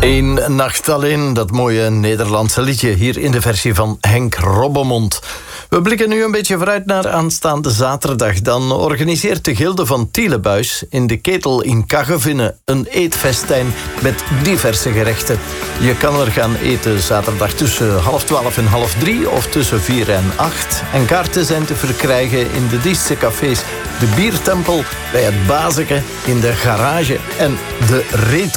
Eén nacht alleen, dat mooie Nederlandse liedje, hier in de versie van Henk Robbemond. We blikken nu een beetje vooruit naar aanstaande zaterdag. Dan organiseert de Gilde van Tielebuis in de Ketel in Kaggevinnen een eetfestijn met diverse gerechten. Je kan er gaan eten zaterdag tussen 11:30 en 2:30 of tussen 4 en 8. En kaarten zijn te verkrijgen in de Diesse cafés, de Biertempel, bij het Bazeke, in de Garage en de Retro